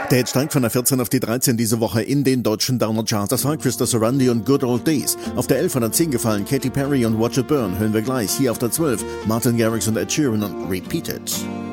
Der Hit steigt von der 14 auf die 13 diese Woche in den deutschen Downer-Charts. Das war Krista Sorandi und Good Old Days. Auf der 11 von der 10 gefallen Katy Perry und Watch It Burn. Hören wir gleich. Hier auf der 12 Martin Garrix und Ed Sheeran und Repeat It.